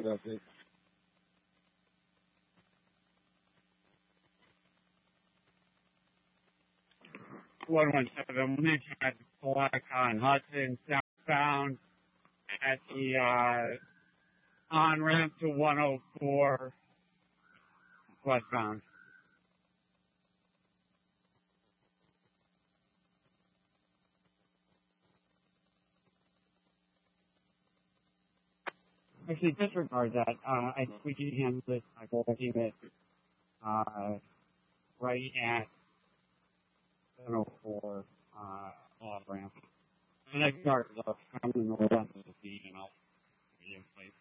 Perfect. 117, mention at Black on Hudson, southbound at the on-ramp to 104 westbound. Actually, disregard that. I think we can handle this by holding it right at 104 off ramp. And I start coming in the left of the feet, and I'll be in place.